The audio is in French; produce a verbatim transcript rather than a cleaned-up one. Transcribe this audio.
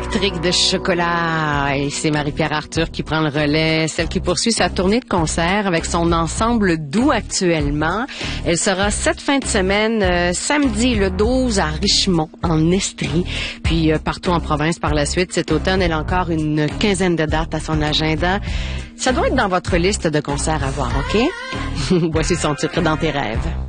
électrique de chocolat. Et c'est Marie-Pierre Arthur qui prend le relais, celle qui poursuit sa tournée de concert avec son ensemble doux actuellement. Elle sera cette fin de semaine, euh, samedi le douze à Richemont, en Estrie, puis euh, partout en province par la suite. Cet automne, elle a encore une quinzaine de dates à son agenda. Ça doit être dans votre liste de concerts à voir, OK? Voici son titre, Dans tes rêves.